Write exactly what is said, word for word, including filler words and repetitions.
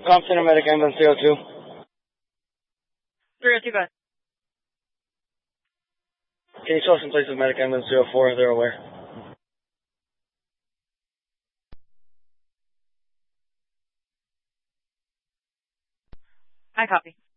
Compton and Medic Ambulance zero two. three oh two, go ahead. Can you show us in place of Medic Ambulance zero four? They're aware. I copy.